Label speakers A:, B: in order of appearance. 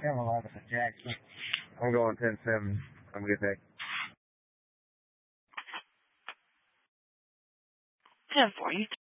A: 10-11 to Jackson.
B: I'm going 10-7. I'm good day.
C: 10-4.